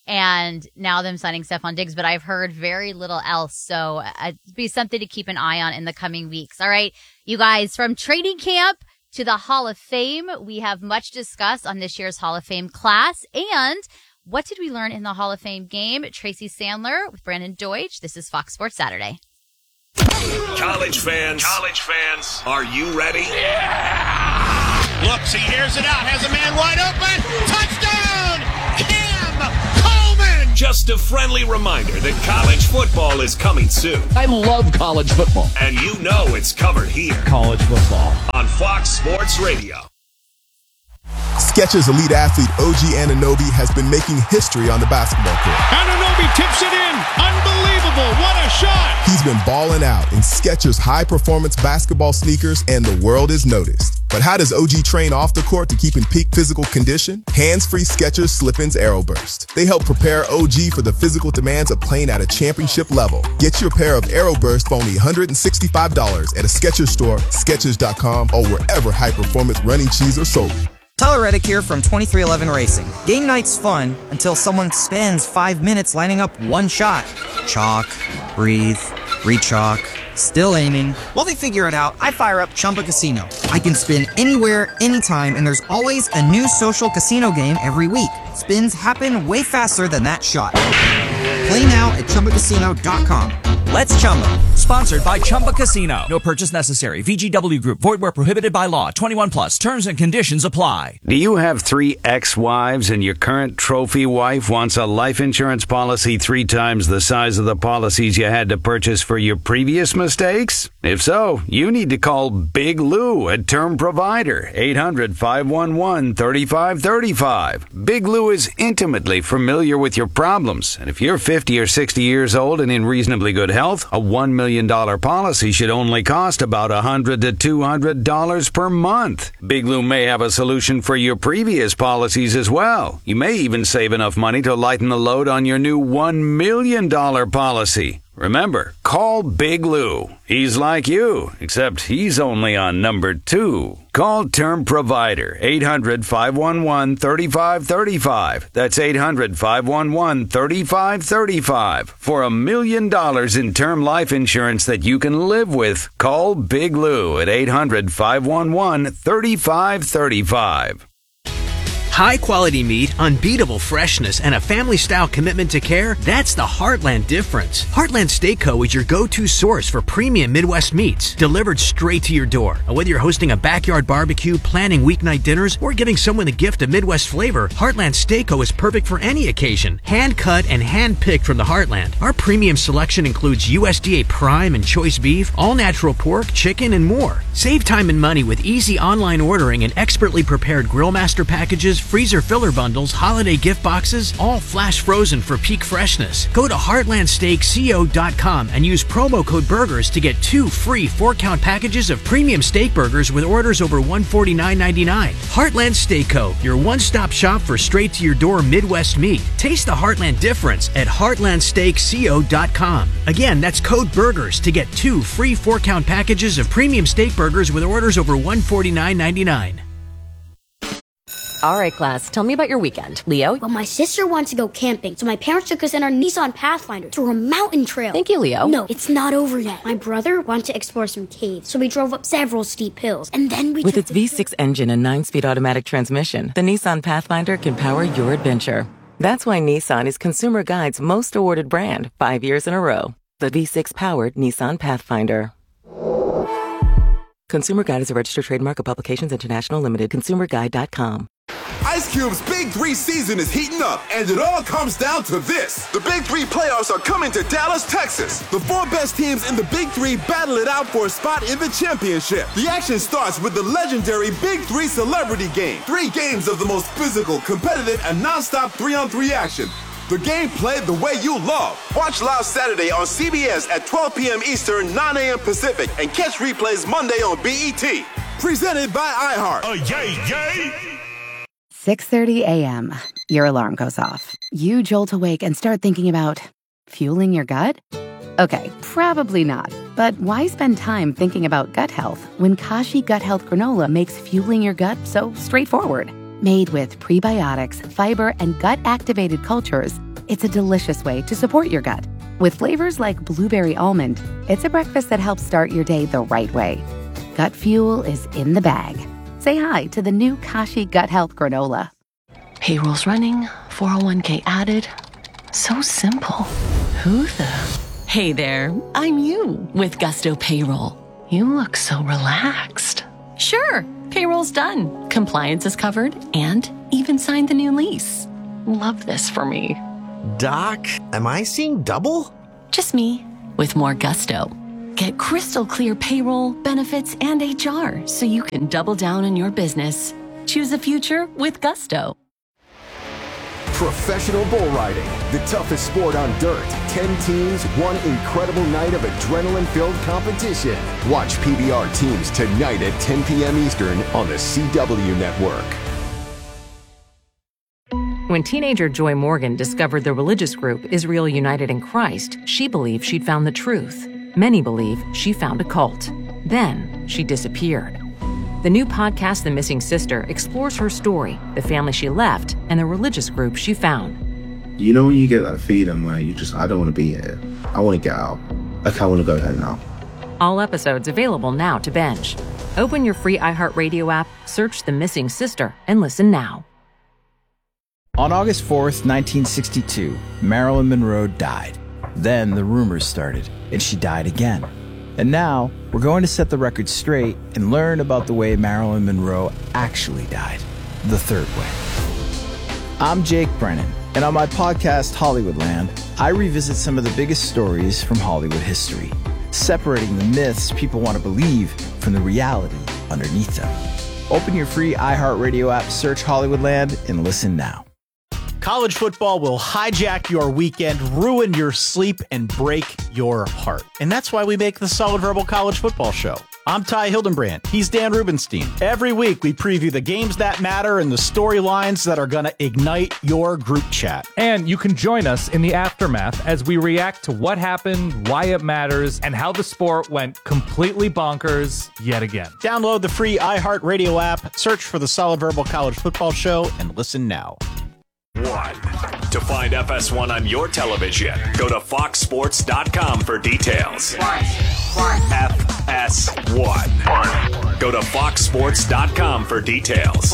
and now them signing Stephon Diggs, but I've heard very little else. So uh, it'd be something to keep an eye on in the coming weeks. All right, you guys, from training camp to the Hall of Fame, we have much discussed on this year's Hall of Fame class. And what did we learn in the Hall of Fame game? Tracy Sandler with Brandon Deutsch. This is Fox Sports Saturday. College fans, college fans, are you ready? Yeah! Looks, he hears it out, has a man wide open. Touchdown! Cam Coleman! Just a friendly reminder that college football is coming soon. I love college football. And you know it's covered here. College football. On Fox Sports Radio. Skechers elite athlete O G Anunoby has been making history on the basketball court. Anunoby tips it in. Unbelievable. What a shot. He's been balling out in Skechers high-performance basketball sneakers, and the world is noticed. But how does O G train off the court to keep in peak physical condition? Hands-free Skechers Slip-ins Aeroburst. They help prepare O G for the physical demands of playing at a championship level. Get your pair of Aeroburst for only one hundred sixty-five dollars at a Skechers store, Skechers dot com, or wherever high-performance running shoes are sold. Tyler Reddick here from twenty-three eleven Racing. Game night's fun until someone spends five minutes lining up one shot. Chalk, breathe, re-chalk, still aiming. While they figure it out, I fire up Chumba Casino. I can spin anywhere, anytime, and there's always a new social casino game every week. Spins happen way faster than that shot. Play now at Chumba Casino dot com. Let's Chumba. Sponsored by Chumba Casino. No purchase necessary. V G W Group. Void where prohibited by law. twenty-one plus. Terms and conditions apply. Do you have three ex-wives and your current trophy wife wants a life insurance policy three times the size of the policies you had to purchase for your previous mistakes? If so, you need to call Big Lou at Term Provider. eight hundred, five one one, three five three five. Big Lou is intimately familiar with your problems. And if you're fifty or sixty years old and in reasonably good health, a one million dollars policy should only cost about one hundred to two hundred dollars per month. Big Lou may have a solution for your previous policies as well. You may even save enough money to lighten the load on your new one million dollars policy. Remember, call Big Lou. He's like you, except he's only on number two. Call Term Provider, eight hundred, five one one, three five three five. That's eight hundred, five one one, three five three five. For a million dollars in term life insurance that you can live with, call Big Lou at eight hundred, five one one, three five three five. High-quality meat, unbeatable freshness, and a family-style commitment to care, that's the Heartland difference. Heartland Steak Co. is your go-to source for premium Midwest meats, delivered straight to your door. And whether you're hosting a backyard barbecue, planning weeknight dinners, or giving someone the gift of Midwest flavor, Heartland Steak Co. is perfect for any occasion. Hand-cut and hand-picked from the Heartland. Our premium selection includes U S D A Prime and Choice Beef, all-natural pork, chicken, and more. Save time and money with easy online ordering and expertly prepared Grill Master packages, freezer filler bundles, holiday gift boxes, all flash frozen for peak freshness. Go to heartland steak co dot com and use promo code BURGERS to get two free four-count packages of premium steak burgers with orders over one hundred forty-nine ninety-nine. Heartland Steak Co., your one-stop shop for straight-to-your-door Midwest meat. Taste the Heartland difference at heartland steak co dot com. Again, that's code BURGERS to get two free four-count packages of premium steak burgers with orders over one hundred forty-nine ninety-nine. All right, class, tell me about your weekend. Leo? Well, my sister wants to go camping, so my parents took us in our Nissan Pathfinder through a mountain trail. Thank you, Leo. No, it's not over yet. My brother wanted to explore some caves, so we drove up several steep hills, and then we With took its V six engine and nine-speed automatic transmission, the Nissan Pathfinder can power your adventure. That's why Nissan is Consumer Guide's most awarded brand, five years in a row. The V six-powered Nissan Pathfinder. Consumer Guide is a registered trademark of Publications International Limited. consumer guide dot com. Ice Cube's Big Three season is heating up, and it all comes down to this. The Big Three playoffs are coming to Dallas, Texas. The four best teams in the Big Three battle it out for a spot in the championship. The action starts with the legendary Big Three Celebrity Game. Three games of the most physical, competitive, and non-stop three-on-three action. The game played the way you love. Watch live Saturday on C B S at twelve p.m. Eastern, nine a.m. Pacific, and catch replays Monday on B E T. Presented by iHeart. Oh, yay, yay! six thirty a.m. Your alarm goes off. You jolt awake and start thinking about fueling your gut? Okay, probably not. But why spend time thinking about gut health when Kashi Gut Health Granola makes fueling your gut so straightforward? Made with prebiotics, fiber, and gut-activated cultures, It's a delicious way to support your gut. With flavors like blueberry almond, it's a breakfast that helps start your day the right way. Gut Fuel is in the bag. Say hi to the new Kashi Gut Health Granola. Payroll's running, four oh one k added. So simple. Who the? Hey there, I'm you with Gusto Payroll. You look so relaxed. Sure, payroll's done. Compliance is covered and even signed the new lease. Love this for me. Doc, am I seeing double? Just me with more gusto. Get crystal clear payroll, benefits, and H R so you can double down on your business. Choose a future with Gusto. Professional bull riding, the toughest sport on dirt. Ten teams, one incredible night of adrenaline-filled competition. Watch P B R teams tonight at ten p.m. Eastern on the C W Network. When teenager Joy Morgan discovered the religious group Israel United in Christ, she believed she'd found the truth. Many believe she found a cult. Then she disappeared. The new podcast, The Missing Sister, explores her story, the family she left, and the religious group she found. You know when you get that feeling where you just, I don't want to be here. I want to get out. Like, I want to go there now. All episodes available now to binge. Open your free iHeartRadio app, search The Missing Sister, and listen now. On August fourth, nineteen sixty-two, Marilyn Monroe died. Then the rumors started, and she died again. And now, we're going to set the record straight and learn about the way Marilyn Monroe actually died, the third way. I'm Jake Brennan, and on my podcast, Hollywoodland, I revisit some of the biggest stories from Hollywood history, separating the myths people want to believe from the reality underneath them. Open your free iHeartRadio app, search Hollywoodland, and listen now. College football will hijack your weekend, ruin your sleep, and break your heart. And that's why we make the Solid Verbal College Football Show. I'm Ty Hildenbrand. He's Dan Rubenstein. Every week, we preview the games that matter and the storylines that are going to ignite your group chat. And you can join us in the aftermath as we react to what happened, why it matters, and how the sport went completely bonkers yet again. Download the free iHeartRadio app, search for the Solid Verbal College Football Show, and listen now. One. To find F S one on your television, go to fox sports dot com for details. F S one. Go to fox sports dot com for details.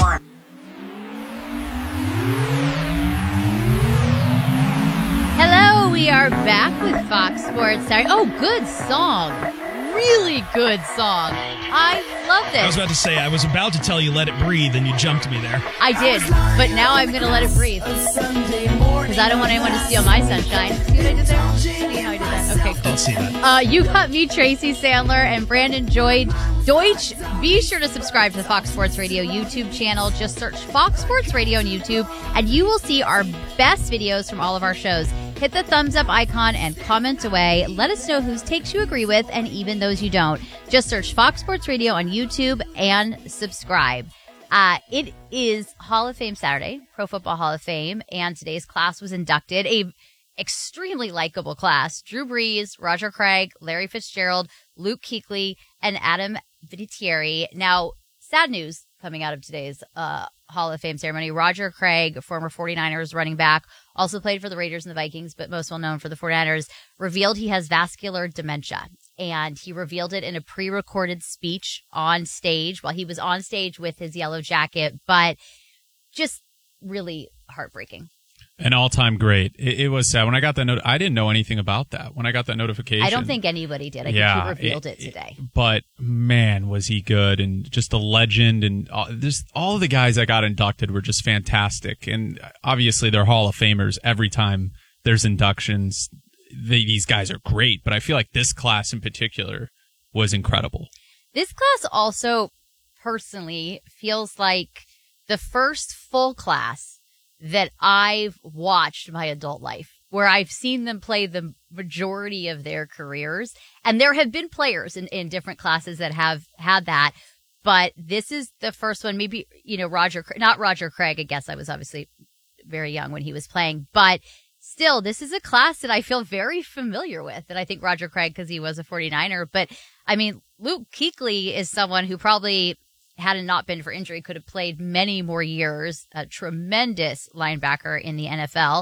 Hello, we are back with Fox Sports Saturday. Oh, good song. Really good song. I love this. I was about to say, I was about to tell you let it breathe, and you jumped me there. I did, but now I'm going to let it breathe. Because I don't want anyone to steal my sunshine. See what I did there? See how I did that? Okay, cool. Don't see that. Uh, you got me, Tracy Sandler, and Brandon Joy Deutsch. Be sure to subscribe to the Fox Sports Radio YouTube channel. Just search Fox Sports Radio on YouTube, and you will see our best videos from all of our shows. Hit the thumbs up icon and comment away. Let us know whose takes you agree with and even those you don't. Just search Fox Sports Radio on YouTube and subscribe. Uh, it is Hall of Fame Saturday, Pro Football Hall of Fame, and today's class was inducted. A extremely likable class. Drew Brees, Roger Craig, Larry Fitzgerald, Luke Kuechly, and Adam Vinatieri. Now, sad news coming out of today's uh, Hall of Fame ceremony. Roger Craig, former forty-niners running back, also played for the Raiders and the Vikings, but most well known for the forty-niners, revealed he has vascular dementia. And he revealed it in a pre-recorded speech on stage while he was on stage with his yellow jacket, but just really heartbreaking. An all-time great. It, it was sad. When I got that note, I didn't know anything about that. When I got that notification. I don't think anybody did. I yeah, think he revealed it, it today. It, but, man, was he good. And just a legend. And all, just all of the guys that got inducted were just fantastic. And obviously they're Hall of Famers every time there's inductions. They, these guys are great. But I feel like this class in particular was incredible. This class also, personally, feels like the first full class that I've watched my adult life, where I've seen them play the majority of their careers. And there have been players in, in different classes that have had that. But this is the first one. Maybe, you know, Roger, not Roger Craig. I guess I was obviously very young when he was playing. But still, this is a class that I feel very familiar with. And I think Roger Craig, because he was a forty-niner. But, I mean, Luke Kuechly is someone who probably, had it not been for injury, could have played many more years. A tremendous linebacker in the N F L.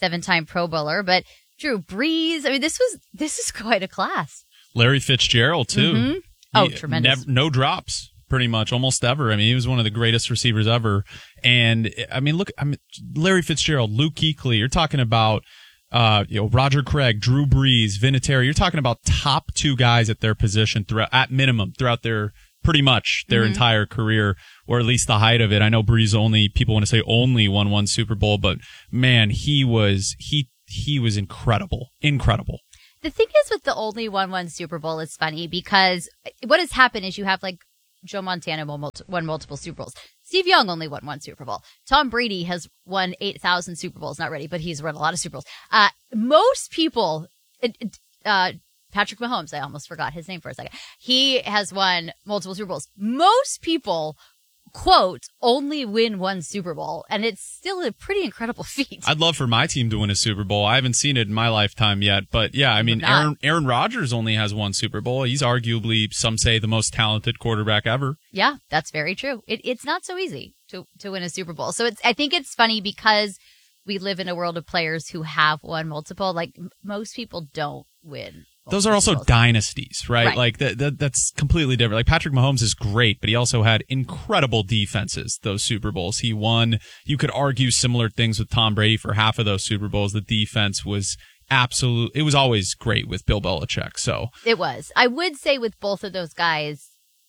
seven-time Pro Bowler. But Drew Brees, I mean, this was this is quite a class. Larry Fitzgerald, too. Mm-hmm. Oh, He- tremendous. nev- no drops, pretty much, almost ever. I mean, he was one of the greatest receivers ever. And, I mean, look, I mean, Larry Fitzgerald, Luke Kuechly, you're talking about, uh, you know, Roger Craig, Drew Brees, Vinatieri. You're talking about top two guys at their position throughout, at minimum, throughout their, pretty much their Mhm. entire career, or at least the height of it. I know Brees only, people want to say only won one Super Bowl, but man, he was, he, he was incredible. Incredible. The thing is with the only one one Super Bowl, it's funny because what has happened is you have like Joe Montana won, multi- won multiple Super Bowls. Steve Young only won one Super Bowl. Tom Brady has won eight thousand Super Bowls. Not ready, but he's won a lot of Super Bowls. Uh, most people, uh, Patrick Mahomes, I almost forgot his name for a second. He has won multiple Super Bowls. Most people, quote, only win one Super Bowl, and it's still a pretty incredible feat. I'd love for my team to win a Super Bowl. I haven't seen it in my lifetime yet, but yeah, I mean, not. Aaron, Aaron Rodgers only has one Super Bowl. He's arguably, some say, the most talented quarterback ever. Yeah, that's very true. It, it's not so easy to, to win a Super Bowl. So it's, I think it's funny because we live in a world of players who have won multiple. Like m- most people don't win. Those are also dynasties, right? Right. Like that, that, that's completely different. Like Patrick Mahomes is great, but he also had incredible defenses, those Super Bowls. He won, you could argue similar things with Tom Brady for half of those Super Bowls. The defense was absolute. It was always great with Bill Belichick. So It was. I would say with both of those guys,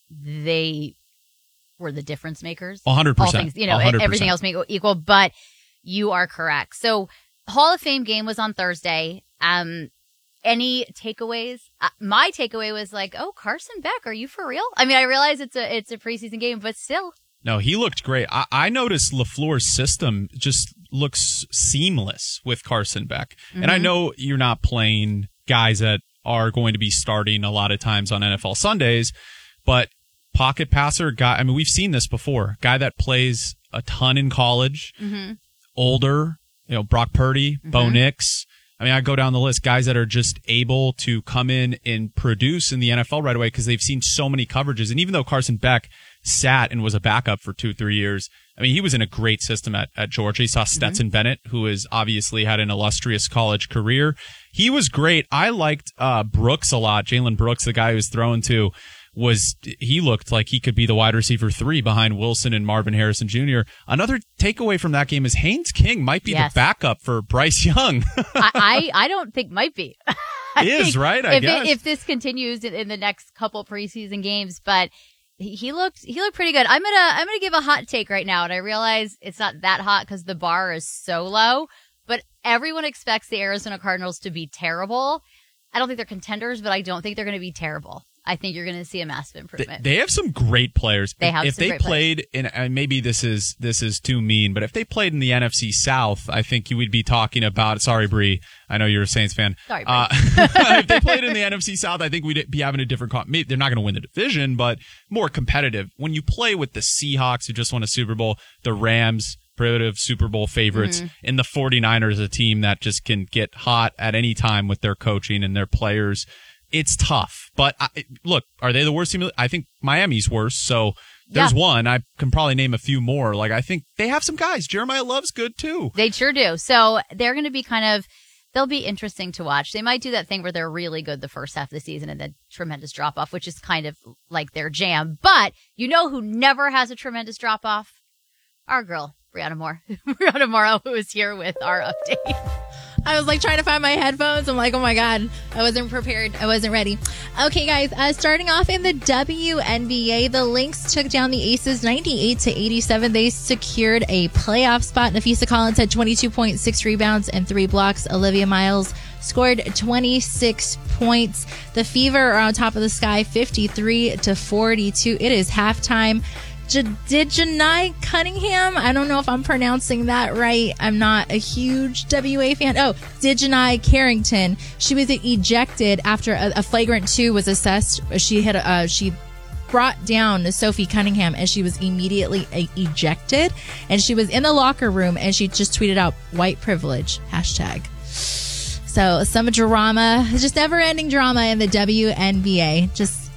they were the difference makers. one hundred percent. All things, you know, one hundred percent. everything else make it equal, but you are correct. So Hall of Fame game was on Thursday. Um, any takeaways? Uh, my takeaway was like, oh, Carson Beck, are you for real? I mean, I realize it's a, it's a preseason game, but still. No, he looked great. I, I noticed LaFleur's system just looks seamless with Carson Beck. Mm-hmm. And I know you're not playing guys that are going to be starting a lot of times on N F L Sundays, but pocket passer guy, I mean, we've seen this before. Guy that plays a ton in college, Mm-hmm. older, you know, Brock Purdy, Bo Mhm. Nix. I mean, I go down the list, guys that are just able to come in and produce in the N F L right away because they've seen so many coverages. And even though Carson Beck sat and was a backup for two, three years, I mean, he was in a great system at, at Georgia. He saw Stetson Bennett, who has obviously had an illustrious college career. He was great. I liked uh, Brooks a lot. Jalen Brooks, the guy who was thrown to, was he looked like he could be the wide receiver three behind Wilson and Marvin Harrison Junior Another takeaway from that game is Haynes King might be Yes. the backup for Bryce Young. I, I, I don't think might be. I Is, think right? I if, guess. It, if this continues in, in the next couple preseason games, but he, he looked he looked pretty good. I'm gonna I'm gonna give a hot take right now, and I realize it's not that hot because the bar is so low. But everyone expects the Arizona Cardinals to be terrible. I don't think they're contenders, but I don't think they're going to be terrible. I think you're going to see a massive They, improvement. they have some great players. They If- have if some they great played in, and maybe this is this is too mean, but if they played in the N F C South, I think you would be talking about. Sorry, Bree. I know you're a Saints fan. Sorry, Bree. Uh, if they played in the N F C South, I think we'd be having a different. Con- maybe they're not going to win the division, but more competitive. When you play with the Seahawks, who just won a Super Bowl, the Rams, primitive Super Bowl favorites, Mhm. and the 49ers, a team that just can get hot at any time with their coaching and their players. It's tough, but I, look, are they the worst team? I think Miami's worse. So there's Yeah. one. I can probably name a few more. Like I think they have some guys. Jeremiah Love's good too. They sure do. So they're going to be kind of, they'll be interesting to watch. They might do that thing where they're really good the first half of the season and then tremendous drop off, which is kind of like their jam. But you know who never has a tremendous drop off? Our girl, Brianna Moore. Brianna Morrow, who is here with our update. I was like trying to find my headphones. I'm like, oh my God, I wasn't prepared. I wasn't ready. Okay, guys, uh, starting off in the W N B A, the Lynx took down the Aces ninety-eight to eighty-seven. They secured a playoff spot. Nafisa Collins had twenty-two point six rebounds and three blocks. Olivia Miles scored twenty-six points. The Fever are on top of the sky, fifty-three to forty-two. It is halftime. Did Janai Cunningham, I don't know if I'm pronouncing that right. I'm not a huge W A fan. Oh, Dejanai Carrington. She was ejected after a, a flagrant two was assessed. She had uh, she brought down Sophie Cunningham and she was immediately uh, ejected. And she was in the locker room and she just tweeted out white privilege hashtag. So some drama, just never ending drama in the W N B A. Just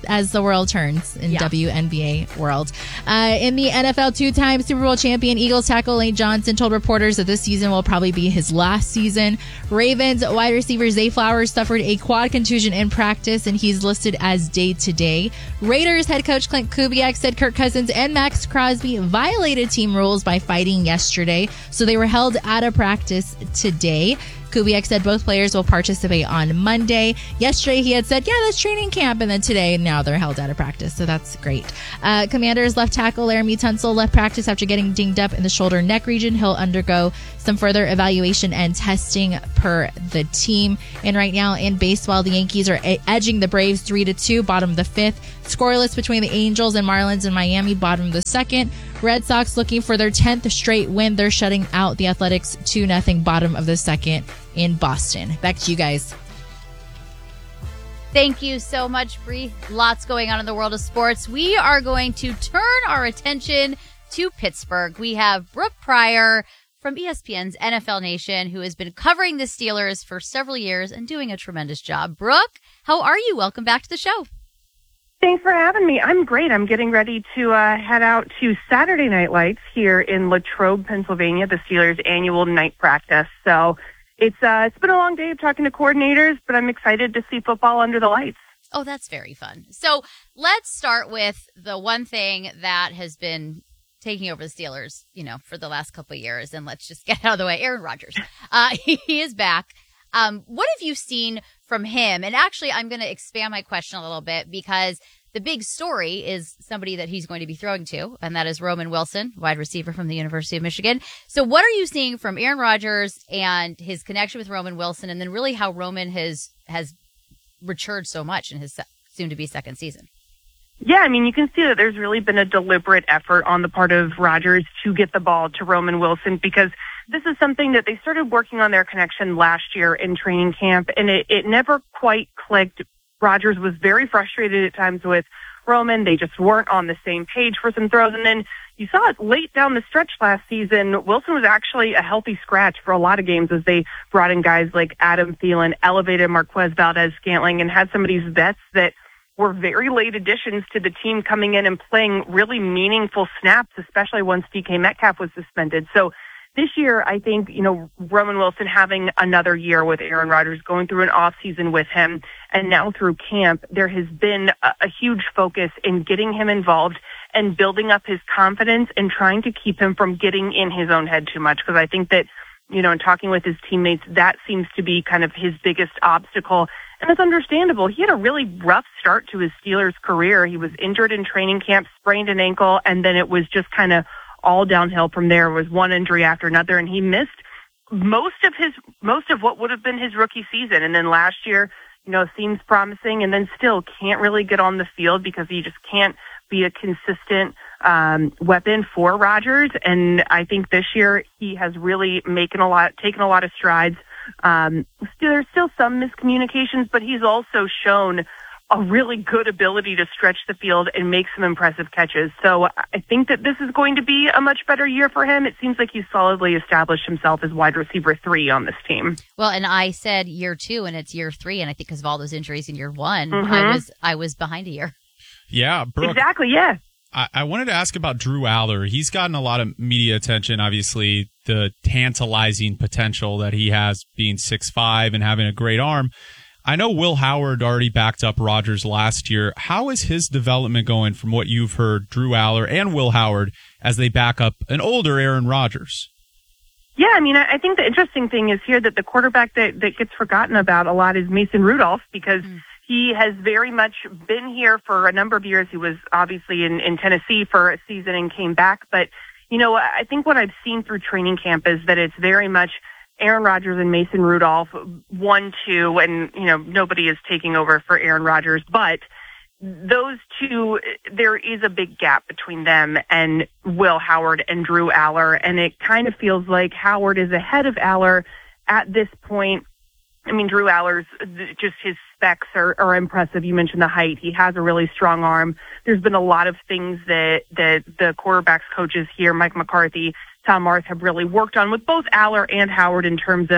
as the world turns in Yeah. W N B A world. Uh, in the N F L, two-time Super Bowl champion Eagles tackle Lane Johnson told reporters that this season will probably be his last season. Ravens wide receiver Zay Flowers suffered a quad contusion in practice, and he's listed as day-to-day. Raiders head coach Clint Kubiak said Kirk Cousins and Max Crosby violated team rules by fighting yesterday, so they were held out of practice today. Kubiak said both players will participate on Monday. Yesterday, he had said, yeah, that's training camp. And then today, now they're held out of practice. So that's great. Uh, Commanders left tackle Laramie Tunsil left practice after getting dinged up in the shoulder neck region. He'll undergo some further evaluation and testing per the team. And right now in baseball, the Yankees are edging the Braves three to two, bottom of the fifth. Scoreless between the Angels and Marlins in Miami, bottom of the second. Red Sox looking for their tenth straight win. They're shutting out the Athletics two nothing, bottom of the second in Boston. Back to you guys. Thank you so much, Bree. Lots going on in the world of sports. We are going to turn our attention to Pittsburgh. We have Brooke Pryor from E S P N's N F L Nation, who has been covering the Steelers for several years and doing a tremendous job. Brooke, how are you? Welcome back to the show. Thanks for having me. I'm great. I'm getting ready to uh, head out to Saturday Night Lights here in Latrobe, Pennsylvania, the Steelers' annual night practice. So it's uh, it's been a long day of talking to coordinators, but I'm excited to see football under the lights. Oh, that's very fun. So let's start with the one thing that has been taking over the Steelers, you know, for the last couple of years, and let's just get out of the way. Aaron Rodgers, uh, he is back. Um, what have you seen from him? And actually, I'm going to expand my question a little bit because the big story is somebody that he's going to be throwing to, and that is Roman Wilson, wide receiver from the University of Michigan. So what are you seeing from Aaron Rodgers and his connection with Roman Wilson, and then really how Roman has has matured so much in his se- soon-to-be second season? Yeah, I mean, you can see that there's really been a deliberate effort on the part of Rodgers to get the ball to Roman Wilson because this is something that they started working on their connection last year in training camp, and it, it never quite clicked. Rodgers was very frustrated at times with Roman. They just weren't on the same page for some throws. And then you saw it late down the stretch last season. Wilson was actually a healthy scratch for a lot of games as they brought in guys like Adam Thielen, elevated Marquez Valdez-Scantling, and had some of these vets that were very late additions to the team coming in and playing really meaningful snaps, especially once D K Metcalf was suspended. So this year, I think, you know, Roman Wilson having another year with Aaron Rodgers, going through an off season with him, and now through camp, there has been a, a huge focus in getting him involved and building up his confidence and trying to keep him from getting in his own head too much. Because I think that, you know, in talking with his teammates, that seems to be kind of his biggest obstacle. And it's understandable. He had a really rough start to his Steelers career. He was injured in training camp, sprained an ankle, and then it was just kind of all downhill from there. It was one injury after another, and he missed most of his most of what would have been his rookie season. And then last year, you know, seems promising, and then still can't really get on the field because he just can't be a consistent um, weapon for Rodgers. And I think this year he has really making a lot, taken a lot of strides. Um, still, there's still some miscommunications, but he's also shown a really good ability to stretch the field and make some impressive catches. So I think that this is going to be a much better year for him. It seems like he's solidly established himself as wide receiver three on this team. Well, and I said year two, and it's year three, and I think because of all those injuries in year one, Mm-hmm. I was I was behind a year. Yeah, Brooke. Exactly, yeah. I, I wanted to ask about Drew Aller. He's gotten a lot of media attention, obviously, the tantalizing potential that he has being six five and having a great arm. I know Will Howard already backed up Rodgers last year. How is his development going from what you've heard, Drew Aller and Will Howard, as they back up an older Aaron Rodgers? Yeah, I mean, I think the interesting thing is here that the quarterback that, that gets forgotten about a lot is Mason Rudolph, because mm. he has very much been here for a number of years. He was obviously in, in Tennessee for a season and came back. But, you know, I think what I've seen through training camp is that it's very much Aaron Rodgers and Mason Rudolph, one, two, and, you know, nobody is taking over for Aaron Rodgers. But those two, there is a big gap between them and Will Howard and Drew Aller. And it kind of feels like Howard is ahead of Aller at this point. I mean, Drew Aller's, just his specs are, are impressive. You mentioned the height. He has a really strong arm. There's been a lot of things that, that the quarterbacks coaches here, Mike McCarthy, Tom Marth, have really worked on with both Aller and Howard in terms of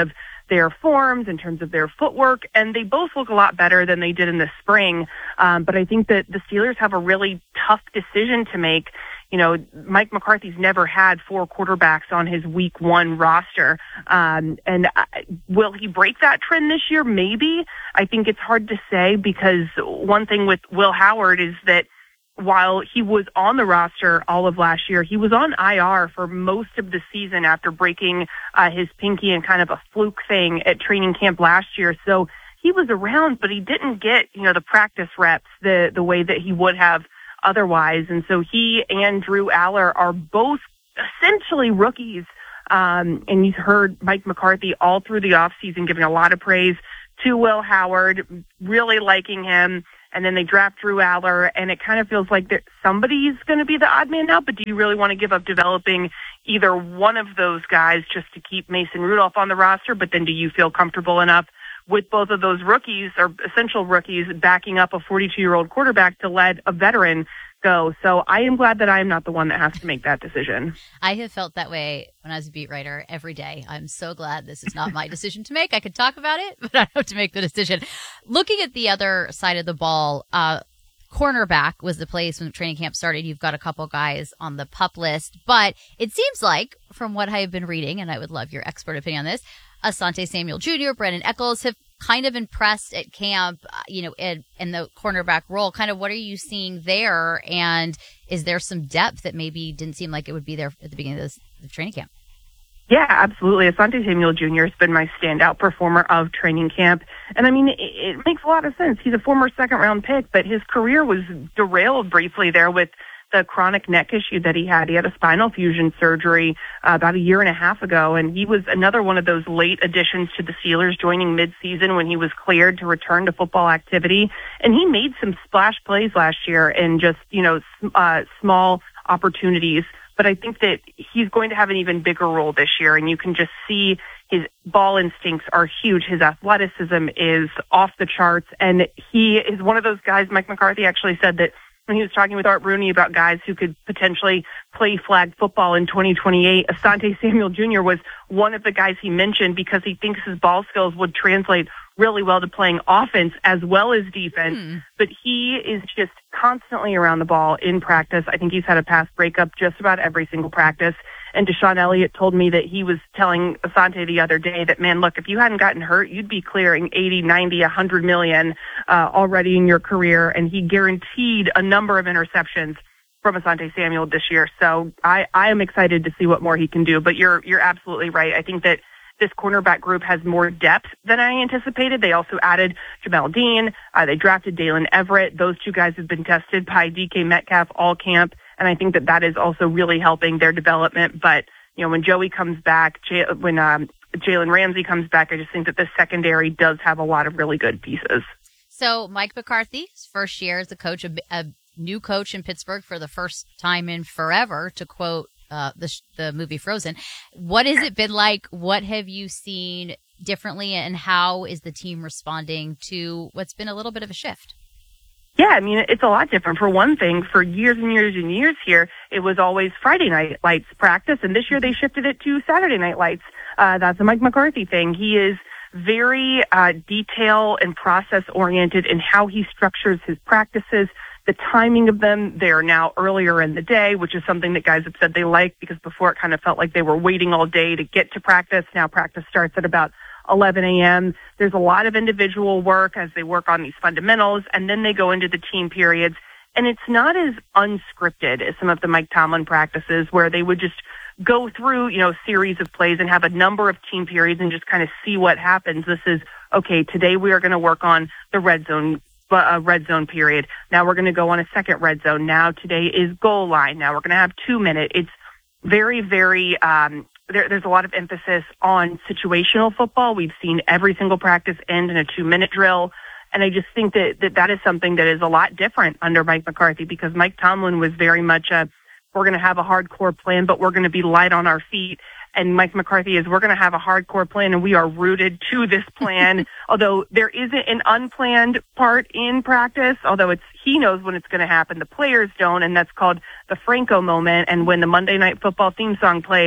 their forms, in terms of their footwork, and they both look a lot better than they did in the spring. Um, but I think that the Steelers have a really tough decision to make. You know, Mike McCarthy's never had four quarterbacks on his week one roster. Um, and uh, will he break that trend this year? Maybe. I think it's hard to say, because one thing with Will Howard is that while he was on the roster all of last year, he was on I R for most of the season after breaking uh, his pinky in kind of a fluke thing at training camp last year. So he was around, but he didn't get, you know, the practice reps the, the way that he would have otherwise. And so he and Drew Aller are both essentially rookies. Um, and you've heard Mike McCarthy all through the offseason giving a lot of praise to Will Howard, really liking him. And then they draft Drew Aller, and it kind of feels like that somebody's going to be the odd man out. But do you really want to give up developing either one of those guys just to keep Mason Rudolph on the roster? But then do you feel comfortable enough with both of those rookies, or essential rookies, backing up a forty-two-year-old quarterback to let a veteran go? So I am glad that I am not the one that has to make that decision. I have felt that way when I was a beat writer every day. I'm so glad this is not my decision to make. I could talk about it, but I have to make the decision. Looking at the other side of the ball, uh, cornerback was the place when training camp started. You've got a couple guys on the pup list, but it seems like, from what I have been reading, and I would love your expert opinion on this, Asante Samuel Junior, Brandon Eccles have kind of impressed at camp, uh, you know, in, in the cornerback role. Kind of what are you seeing there? And is there some depth that maybe didn't seem like it would be there at the beginning of this the training camp? Yeah, absolutely. Asante Samuel Junior has been my standout performer of training camp. And I mean, it, it makes a lot of sense. He's a former second round pick, but his career was derailed briefly there with the chronic neck issue that he had. He had a spinal fusion surgery uh, about a year and a half ago, and he was another one of those late additions to the Steelers, joining midseason when he was cleared to return to football activity. And he made some splash plays last year in just, you know, uh, small opportunities. But I think that he's going to have an even bigger role this year, and you can just see his ball instincts are huge. His athleticism is off the charts, and he is one of those guys. Mike McCarthy actually said that when he was talking with Art Rooney about guys who could potentially play flag football in twenty twenty-eight, Asante Samuel Junior was one of the guys he mentioned, because he thinks his ball skills would translate really well to playing offense as well as defense. Hmm. But he is just constantly around the ball in practice. I think he's had a pass breakup just about every single practice. And Deshaun Elliott told me that he was telling Asante the other day that, man, look, if you hadn't gotten hurt, you'd be clearing eighty, ninety, one hundred million uh, already in your career. And he guaranteed a number of interceptions from Asante Samuel this year. So I, I am excited to see what more he can do. But you're you're absolutely right. I think that this cornerback group has more depth than I anticipated. They also added Jamel Dean. Uh, they drafted Dalen Everett. Those two guys have been tested by D K Metcalf all camp. And I think that that is also really helping their development. But, you know, when Joey comes back, J- when um, Jalen Ramsey comes back, I just think that the secondary does have a lot of really good pieces. So Mike McCarthy's first year as a coach, a, a new coach in Pittsburgh for the first time in forever, to quote uh, the, the movie Frozen. What has it been like? What have you seen differently, and how is the team responding to what's been a little bit of a shift? Yeah, I mean, it's a lot different. For one thing, for years and years and years here, it was always Friday night lights practice, and this year they shifted it to Saturday night lights. Uh, that's a Mike McCarthy thing. He is very uh, detail and process-oriented in how he structures his practices, the timing of them. They're now earlier in the day, which is something that guys have said they like, because before it kind of felt like they were waiting all day to get to practice. Now practice starts at about eleven a.m. There's a lot of individual work as they work on these fundamentals, and then they go into the team periods. And it's not as unscripted as some of the Mike Tomlin practices, where they would just go through, you know, series of plays and have a number of team periods and just kind of see what happens. This is, okay, today we are going to work on the red zone, uh, red zone period. Now we're going to go on a second red zone. Now today is goal line. Now we're going to have two minute. It's very, very, um, There, there's a lot of emphasis on situational football. We've seen every single practice end in a two-minute drill. And I just think that, that that is something that is a lot different under Mike McCarthy, because Mike Tomlin was very much a, we're going to have a hardcore plan, but we're going to be light on our feet. And Mike McCarthy is, we're going to have a hardcore plan, and we are rooted to this plan. Although there isn't an unplanned part in practice, although it's, he knows when it's going to happen. The players don't, and that's called the Franco moment. And when the Monday Night Football theme song plays,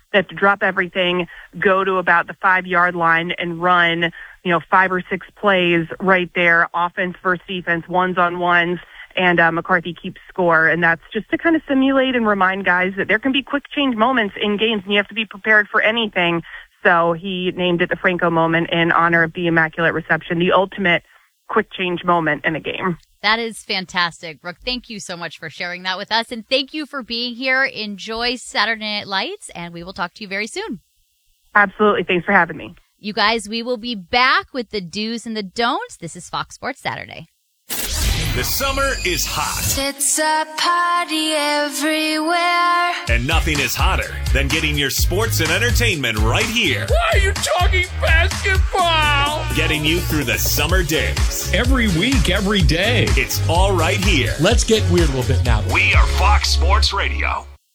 They have to drop everything, go to about the five-yard line and run, you know, five or six plays right there, offense versus defense, ones-on-ones, and uh, McCarthy keeps score. And that's just to kind of simulate and remind guys that there can be quick change moments in games, and you have to be prepared for anything. So he named it the Franco moment in honor of the Immaculate Reception, the ultimate quick change moment in a game. That is fantastic. Brooke, thank you so much for sharing that with us. And thank you for being here. Enjoy Saturday Night Lights, and we will talk to you very soon. Absolutely. Thanks for having me. You guys, we will be back with the do's and the don'ts. This is Fox Sports Saturday. The summer is hot. It's a party everywhere. And nothing is hotter than getting your sports and entertainment right here. Why are you talking basketball? Getting you through the summer days. Every week, every day. It's all right here. Let's get weird a little bit now. We are Fox Sports Radio.